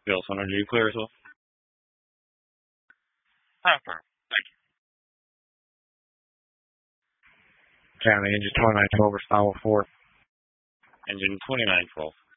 Bill Center, do you clear as well? Perfect. Thank you. County engine 2912, Style 4. Engine 2912.